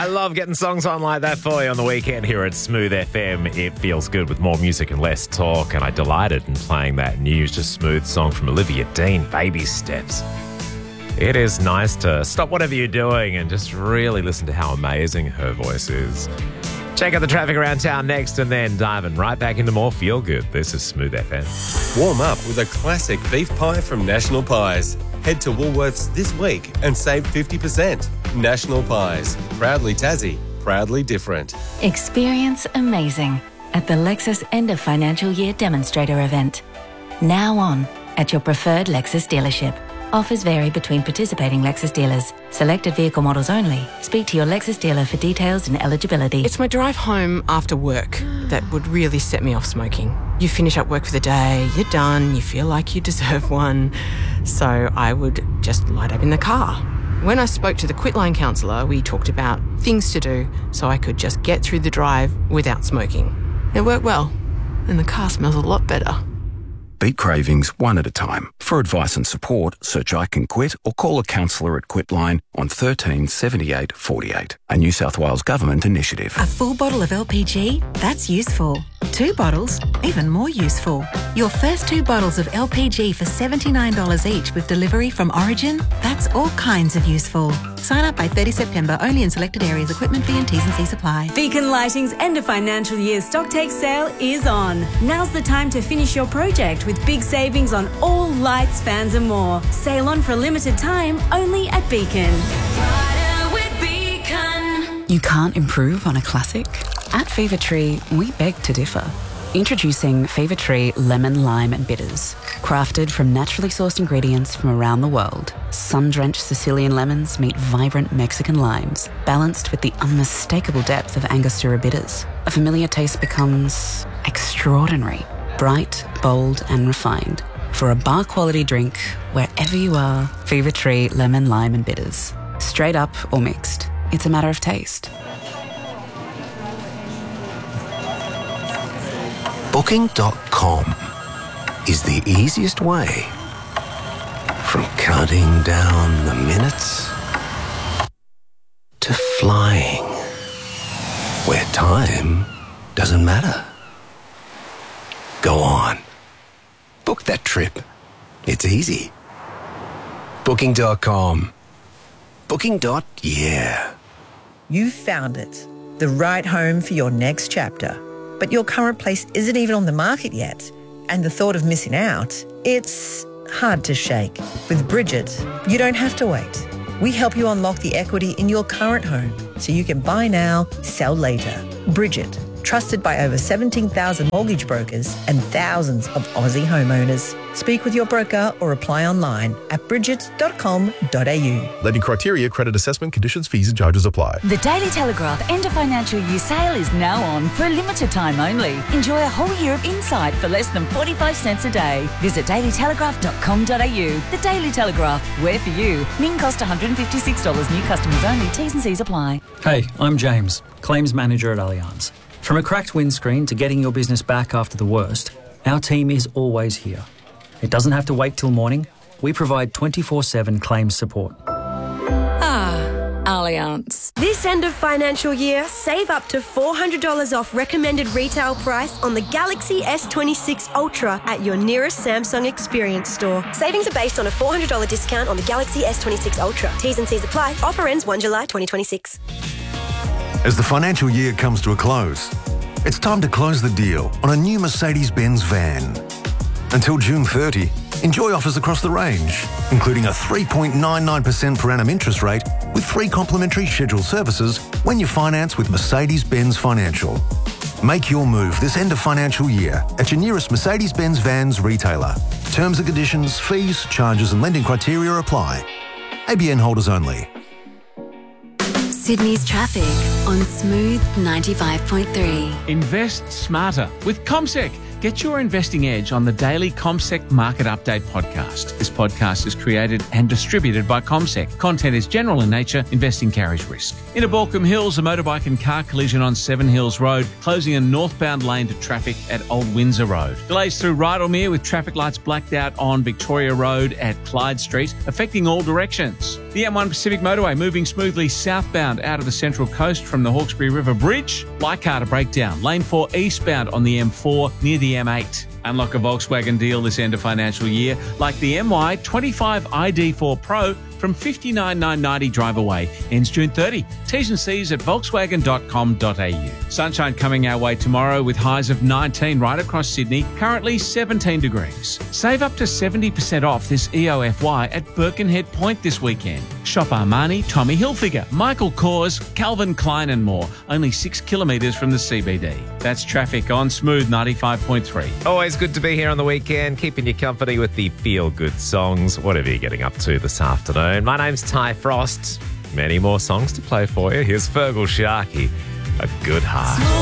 love getting songs on like that for you on the weekend here at Smooth FM. It feels good with more music and less talk, and I delighted in playing that new Just Smooth song from Olivia Dean, Baby Steps. It is nice to stop whatever you're doing and just really listen to how amazing her voice is. Check out the traffic around town next and then diving right back into more feel good. This is Smooth FM. Warm up with a classic beef pie from National Pies. Head to Woolworths this week and save 50%. National Pies. Proudly Tassie. Proudly different. Experience amazing at the Lexus End of Financial Year Demonstrator event. Now on at your preferred Lexus dealership. Offers vary between participating Lexus dealers. Selected vehicle models only. Speak to your Lexus dealer for details and eligibility. It's my drive home after work that would really set me off smoking. You finish up work for the day, you're done, you feel like you deserve one. So I would just light up in the car. When I spoke to the Quitline counsellor, we talked about things to do so I could just get through the drive without smoking. It worked well, and the car smells a lot better. Beat cravings one at a time. For advice and support, search I Can Quit or call a counsellor at Quitline on 13 78 48. A New South Wales Government initiative. A full bottle of LPG? That's useful. 2 bottles? Even more useful. Your first 2 bottles of LPG for $79 each with delivery from Origin? That's all kinds of useful. Sign up by 30 September only in selected areas. Equipment fee and T's and C's apply. Beacon Lighting's end of financial year stock take sale is on. Now's the time to finish your project with big savings on all lights, fans and more. Sale on for a limited time only at Beacon. You can't improve on a classic? At Fever Tree, we beg to differ. Introducing Fever Tree Lemon, Lime and Bitters. Crafted from naturally sourced ingredients from around the world, sun-drenched Sicilian lemons meet vibrant Mexican limes, balanced with the unmistakable depth of Angostura bitters. A familiar taste becomes extraordinary, bright, bold and refined. For a bar-quality drink, wherever you are, Fever Tree Lemon, Lime and Bitters. Straight up or mixed. It's a matter of taste. Booking.com is the easiest way from counting down the minutes to flying, where time doesn't matter. Go on. Book that trip. It's easy. Booking.com. Booking.yeah. You've found it. The right home for your next chapter. But your current place isn't even on the market yet. And the thought of missing out, it's hard to shake. With Bridget, you don't have to wait. We help you unlock the equity in your current home so you can buy now, sell later. Bridget, trusted by over 17,000 mortgage brokers and thousands of Aussie homeowners. Speak with your broker or apply online at bridget.com.au. Lending criteria, credit assessment, conditions, fees and charges apply. The Daily Telegraph end of financial year sale is now on for a limited time only. Enjoy a whole year of insight for less than 45 cents a day. Visit dailytelegraph.com.au. The Daily Telegraph, we're for you. Min cost $156. New customers only. T's and C's apply. Hey, I'm James, Claims Manager at Allianz. From a cracked windscreen to getting your business back after the worst, our team is always here. It doesn't have to wait till morning. We provide 24/7 claims support. Allianz. This end of financial year, save up to $400 off recommended retail price on the Galaxy S26 Ultra at your nearest Samsung Experience store. Savings are based on a $400 discount on the Galaxy S26 Ultra. T's and C's apply. Offer ends 1 July 2026. As the financial year comes to a close, it's time to close the deal on a new Mercedes-Benz van. Until June 30, enjoy offers across the range, including a 3.99% per annum interest rate with 3 complimentary scheduled services when you finance with Mercedes-Benz Financial. Make your move this end of financial year at your nearest Mercedes-Benz Vans retailer. Terms and conditions, fees, charges and lending criteria apply. ABN holders only. Sydney's traffic on Smooth 95.3. Invest smarter with CommSec. Get your investing edge on the daily CommSec Market Update podcast. This podcast is created and distributed by CommSec. Content is general in nature. Investing carries risk. In Balcombe Hills, a motorbike and car collision on Seven Hills Road, closing a northbound lane to traffic at Old Windsor Road. Delays through Rydalmere with traffic lights blacked out on Victoria Road at Clyde Street, affecting all directions. The M1 Pacific Motorway moving smoothly southbound out of the Central Coast from the Hawkesbury River Bridge. Leichhardt a breakdown. Lane 4 eastbound on the M4 near the M8. Unlock a Volkswagen deal this end of financial year, like the MY25 ID4 Pro from $59,990 drive away. Ends June 30. T's and C's at volkswagen.com.au. Sunshine coming our way tomorrow with highs of 19 right across Sydney, currently 17 degrees. Save up to 70% off this EOFY at Birkenhead Point this weekend. Shop Armani, Tommy Hilfiger, Michael Kors, Calvin Klein and more. Only 6 kilometres from the CBD. That's traffic on Smooth 95.3. Always good to be here on the weekend, keeping you company with the feel-good songs, whatever you're getting up to this afternoon. My name's Ty Frost. Many more songs to play for you. Here's Fergal Sharkey, A Good Heart.